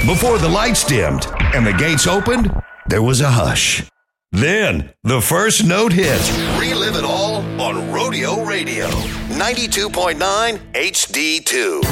Before the lights dimmed and the gates opened, there was a hush. Then, the first note hit. Relive it all on Rodeo Radio. 92.9 HD2.